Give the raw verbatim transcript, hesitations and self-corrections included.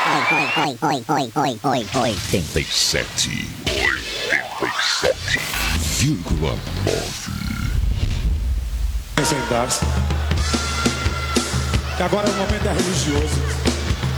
oitenta e sete. oitenta e sete vírgula nove. Sentar-se. Que agora é o momento é religioso.